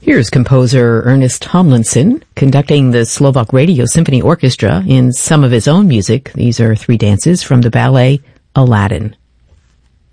Here's composer Ernest Tomlinson conducting the Slovak Radio Symphony Orchestra in some of his own music. These are three dances from the ballet Aladdin.